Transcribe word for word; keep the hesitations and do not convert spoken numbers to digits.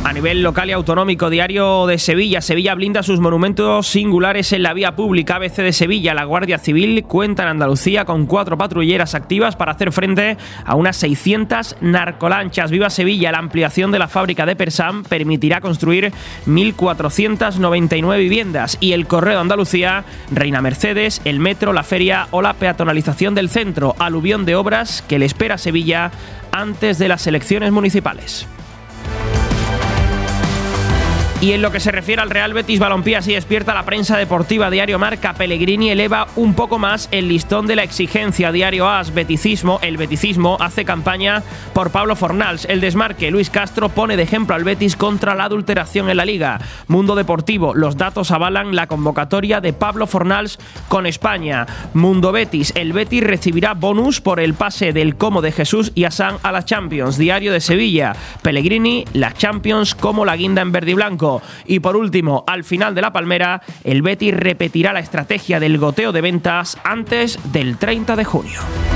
A nivel local y autonómico, Diario de Sevilla. Sevilla blinda sus monumentos singulares en la vía pública. A B C de Sevilla. La Guardia Civil cuenta en Andalucía con cuatro patrulleras activas para hacer frente a unas seiscientas narcolanchas. Viva Sevilla. La ampliación de la fábrica de Persam permitirá construir mil cuatrocientas noventa y nueve viviendas. Y el Correo de Andalucía. Reina Mercedes, el metro, la feria o la peatonalización del centro. Aluvión de obras que le espera a Sevilla antes de las elecciones municipales. Y en lo que se refiere al Real Betis Balompié, así despierta la prensa deportiva. Diario Marca. Pellegrini eleva un poco más el listón de la exigencia. Diario A S. Beticismo. El beticismo hace campaña por Pablo Fornals. El Desmarque. Luis Castro pone de ejemplo al Betis contra la adulteración en la Liga. Mundo Deportivo. Los datos avalan la convocatoria de Pablo Fornals con España. Mundo Betis. El Betis recibirá bonus por el pase del Como de Jesús y Asán a la Champions. Diario de Sevilla. Pellegrini. La Champions como la guinda en verde y blanco. Y por último, al final de la Palmera, el Betis repetirá la estrategia del goteo de ventas antes del treinta de junio.